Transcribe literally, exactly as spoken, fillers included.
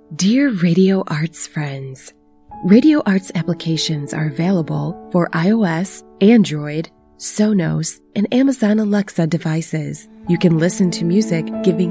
Dear Radio Arts friends, Radio Arts applications are available for iOS, Android, Sonos, and Amazon Alexa devices. You can listen to music giving